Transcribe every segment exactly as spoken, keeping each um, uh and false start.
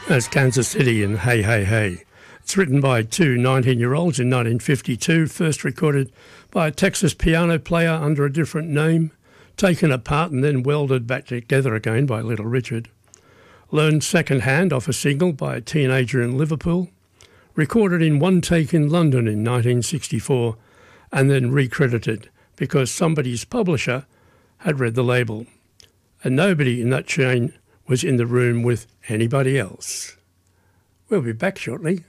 That's Kansas City and Hey, Hey, Hey. It's written by two nineteen-year-olds in nineteen fifty-two, first recorded by a Texas piano player under a different name, taken apart and then welded back together again by Little Richard. Learned second-hand off a single by a teenager in Liverpool, recorded in one take in London in nineteen sixty-four, and then recredited because somebody's publisher had read the label. And nobody in that chain was in the room with anybody else. We'll be back shortly.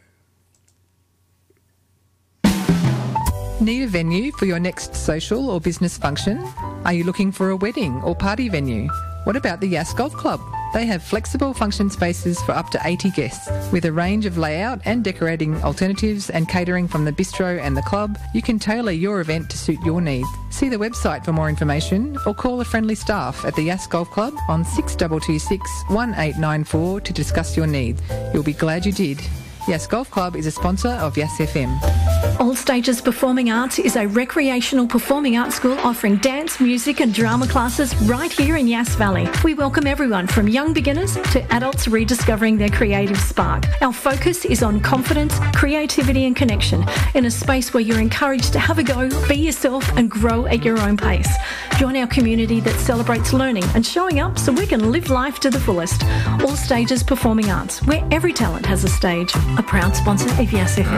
Need a venue for your next social or business function? Are you looking for a wedding or party venue? What about the Yass Golf Club? They have flexible function spaces for up to eighty guests. With a range of layout and decorating alternatives and catering from the bistro and the club, you can tailor your event to suit your needs. See the website for more information or call the friendly staff at the Yass Golf Club on six two two six, one eight nine four to discuss your needs. You'll be glad you did. Yass Golf Club is a sponsor of Yass F M. All Stages Performing Arts is a recreational performing arts school offering dance, music and drama classes right here in Yass Valley. We welcome everyone from young beginners to adults rediscovering their creative spark. Our focus is on confidence, creativity and connection in a space where you're encouraged to have a go, be yourself and grow at your own pace. Join our community that celebrates learning and showing up so we can live life to the fullest. All Stages Performing Arts, where every talent has a stage. A proud sponsor of Yass F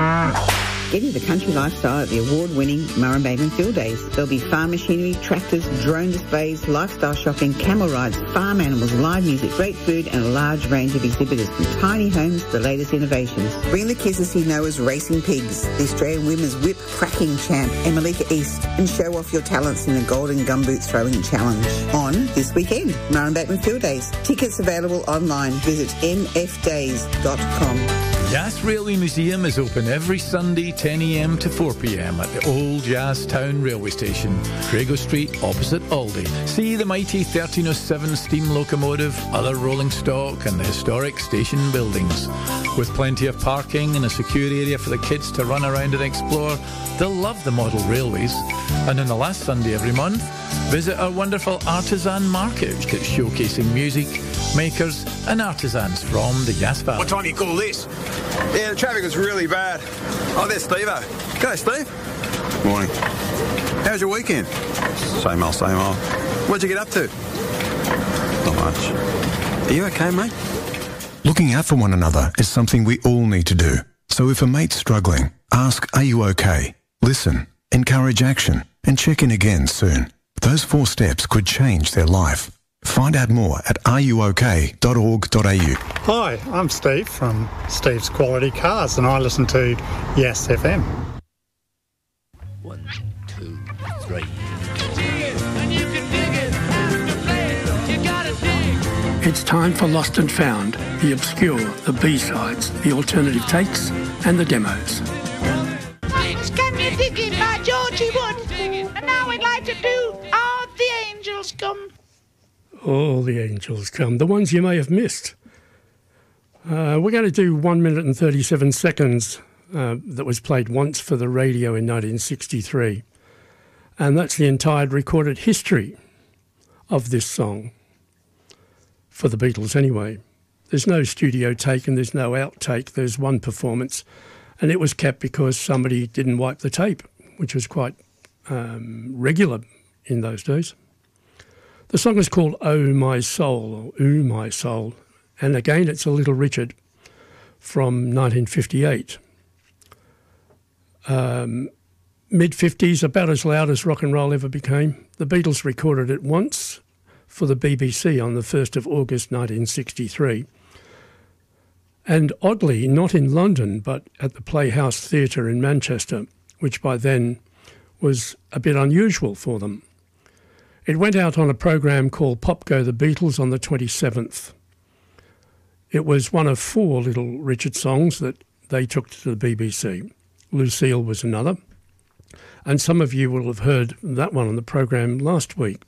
M. Get into the country lifestyle at the award-winning Murray Bateman Field Days. There'll be farm machinery, tractors, drone displays, lifestyle shopping, camel rides, farm animals, live music, great food and a large range of exhibitors from tiny homes to the latest innovations. Bring the kids to see Noah's Racing Pigs, the Australian Women's Whip Cracking Champ, and Malika East, and show off your talents in the Golden Gumboot Throwing Challenge on this weekend, Murray Bateman Field Days. Tickets available online. Visit m f days dot com. Yass Railway Museum is open every Sunday ten a m to four p m at the old Yass Town Railway Station, Crago Street, opposite Aldi. See the mighty thirteen oh seven steam locomotive, other rolling stock and the historic station buildings. With plenty of parking and a secure area for the kids to run around and explore, they'll love the model railways. And on the last Sunday every month, visit our wonderful artisan market, which is showcasing music, makers and artisans from the Yass Valley. What time do you call this? Yeah, the traffic was really bad. Oh, there's Steve-o. G'day, Steve. Morning. How's your weekend? Same old, same old. What'd you get up to? Not much. Are you okay, mate? Looking out for one another is something we all need to do. So if a mate's struggling, ask, are you okay? Listen, encourage action, and check in again soon. Those four steps could change their life. Find out more at are you okay dot org dot a u. Hi, I'm Steve from Steve's Quality Cars and I listen to Yass F M. One, two, three. It's time for Lost and Found, the obscure, the B-sides, the alternative takes and the demos. It's Can You Dig It by Georgie Wood. And now we'd like to do All the Angels Come. All the angels come, the ones you may have missed. Uh, we're going to do one minute and thirty-seven seconds uh, that was played once for the radio in nineteen sixty-three. And that's the entire recorded history of this song, for the Beatles anyway. There's no studio take and there's no outtake, there's one performance. And it was kept because somebody didn't wipe the tape, which was quite um, regular in those days. The song is called Oh My Soul, or Ooh My Soul, and again it's a Little Richard from nineteen fifty-eight. Um, mid-fifties, about as loud as rock and roll ever became. The Beatles recorded it once for the B B C on the first of August nineteen sixty-three. And oddly, not in London, but at the Playhouse Theatre in Manchester, which by then was a bit unusual for them. It went out on a program called Pop Go the Beatles on the twenty-seventh. It was one of four Little Richard songs that they took to the B B C. Lucille was another. And some of you will have heard that one on the program last week.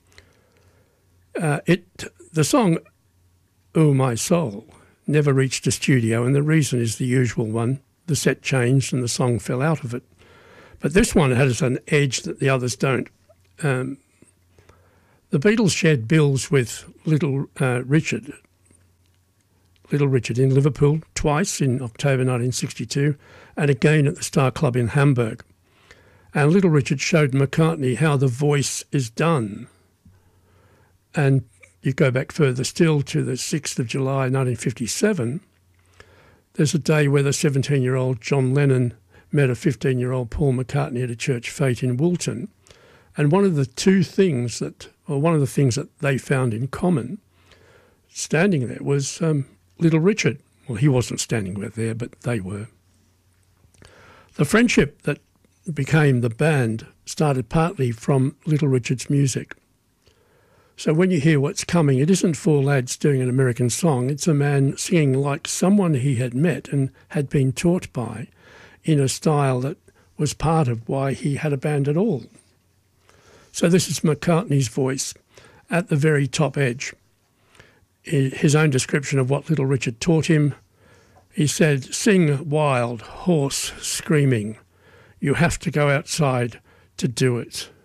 Uh, it, the song Oh My Soul never reached a studio, and the reason is the usual one. The set changed and the song fell out of it. But this one has an edge that the others don't. Um, The Beatles shared bills with Little uh, Richard Little Richard in Liverpool twice in October nineteen sixty-two and again at the Star Club in Hamburg. And Little Richard showed McCartney how the voice is done. And you go back further still to the sixth of July nineteen fifty-seven, there's a day where the seventeen-year-old John Lennon met a fifteen-year-old Paul McCartney at a church fete in Woolton. And one of the two things that, or one of the things that they found in common standing there was um, Little Richard. Well, he wasn't standing there, but they were. The friendship that became the band started partly from Little Richard's music. So when you hear What's Coming, it isn't four lads doing an American song. It's a man singing like someone he had met and had been taught by in a style that was part of why he had a band at all. So this is McCartney's voice at the very top edge. His own description of what Little Richard taught him, he said, "Sing wild, hoarse, screaming. You have to go outside to do it."